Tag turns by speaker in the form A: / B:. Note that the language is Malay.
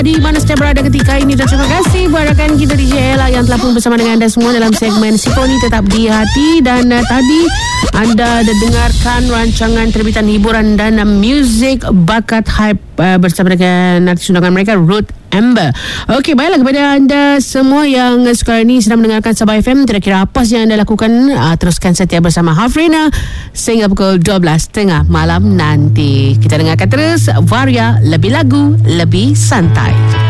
A: Di mana setiap berada ketika ini, dan terima kasih buat rakan kita DJ Ella yang telah pun bersama dengan anda semua dalam segmen Sifoni Tetap di Hati. Dan tadi anda dengarkan rancangan terbitan hiburan dan muzik bakat hype bersama dengan artis undangan mereka Ruth Amber. Okey, baiklah kepada anda semua yang sekarang ini sedang mendengarkan Sabah FM, kira-kira apa yang anda lakukan? Teruskan setia bersama Hafrina sehingga pukul 12.30 malam nanti. Kita dengarkan terus Varia, lebih lagu, lebih santai.